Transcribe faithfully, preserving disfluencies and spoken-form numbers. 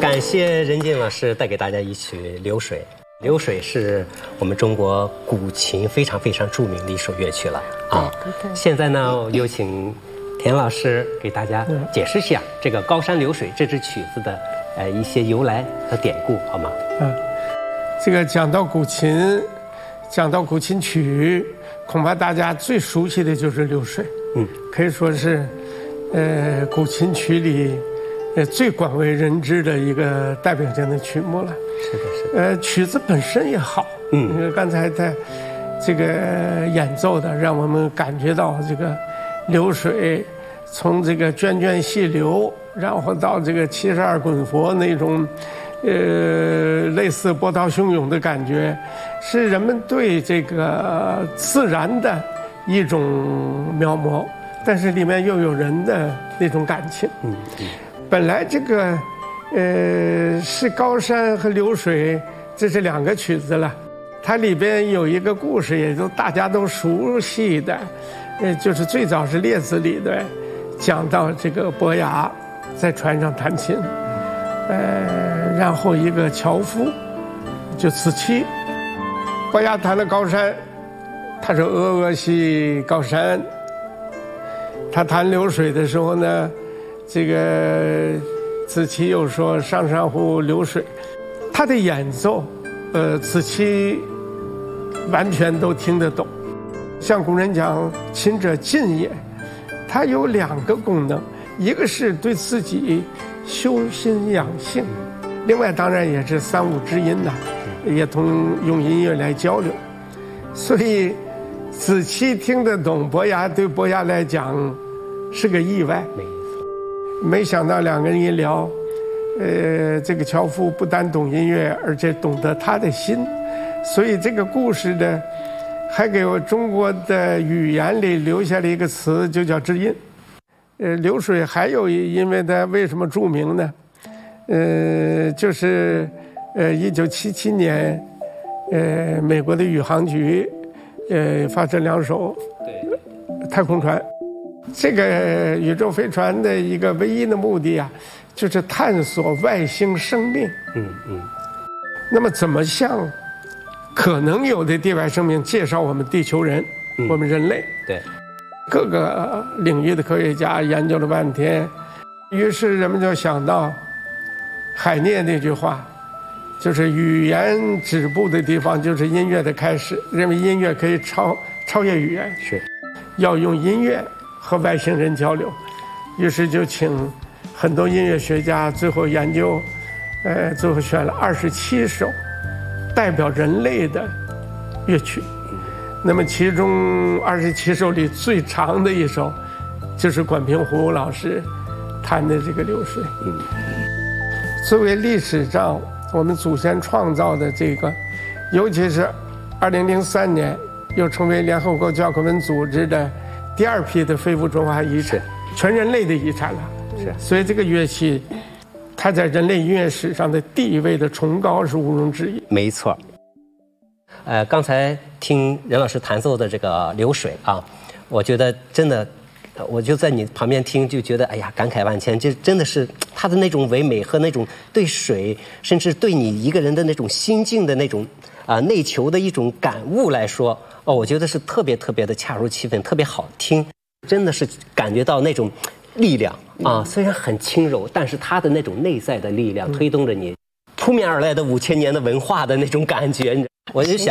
感谢任静老师带给大家一曲《流水》。流水是我们中国古琴非常非常著名的一首乐曲了啊。现在呢，有请田老师给大家解释一下这个《高山流水》这支曲子的呃一些由来和典故，好吗？ 嗯，这个讲到古琴，讲到古琴曲，恐怕大家最熟悉的就是《流水》。嗯，可以说是，呃，古琴曲里，呃，最广为人知的一个代表性的曲目了。 是的，是的。 呃，曲子本身也好，嗯，因为刚才在这个演奏的，让我们感觉到这个流水从这个涓涓细流，然后到这个七十二滚佛那种，呃，类似波涛汹涌的感觉，是人们对这个自然的一种描摹，但是里面又有人的那种感情。嗯，本来这个。呃，是高山和流水，这是两个曲子了。它里边有一个故事，也就大家都熟悉的，呃，就是最早是列子里的，讲到这个伯牙在船上弹琴，呃，然后一个樵夫就子期，伯牙弹了高山，他说峨峨兮高山。他弹流水的时候呢，这个。子期又说上上乎流水，他的演奏，呃，子期完全都听得懂。像古人讲琴者静也，它有两个功能，一个是对自己修心养性，另外当然也是三五知音呐，也同用音乐来交流。所以子期听得懂伯牙，对伯牙来讲是个意外。没想到两个人一聊，呃，这个樵夫不但懂音乐，而且懂得他的心，所以这个故事呢，还给我中国的语言里留下了一个词，就叫知音。呃，流水还有因为它为什么著名呢？呃，就是呃，一九七七年，呃，美国的宇航局，呃，发射两艘太空船。这个宇宙飞船的一个唯一的目的啊，就是探索外星生命。嗯嗯。那么怎么向可能有的地外生命介绍我们地球人，嗯、我们人类？ 对。 各个领域的科学家研究了半天，于是人们就想到海涅那句话，就是语言止步的地方就是音乐的开始，认为音乐可以超超越语言， 是要用音乐和外星人交流，于是就请很多音乐学家，最后研究，呃，最后选了二十七首代表人类的乐曲。那么其中二十七首里最长的一首，就是管平湖老师弹的这个《流水》。作为历史上我们祖先创造的这个，尤其是二零零三年又成为联合国教科文组织的第二批的非物质文化遗产，全人类的遗产了。是，所以这个乐器，它在人类音乐史上的地位的崇高是毋庸置疑。 没错。呃，刚才听任老师弹奏的这个《流水》啊，我觉得真的，我就在你旁边听，就觉得哎呀，感慨万千。这真的是它的那种唯美和那种对水，甚至对你一个人的那种心境的那种啊、呃、内求的一种感悟来说。哦，我觉得是特别特别的恰如其分，特别好听，真的是感觉到那种力量啊，虽然很轻柔，但是它的那种内在的力量推动着你扑面而来的五千年的文化的那种感觉，我就想。